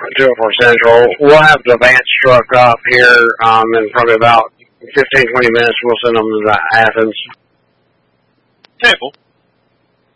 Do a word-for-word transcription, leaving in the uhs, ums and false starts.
two oh four Central. We'll have the Vance truck up here um, in probably about fifteen, twenty minutes. We'll send them to Athens. Okay, cool.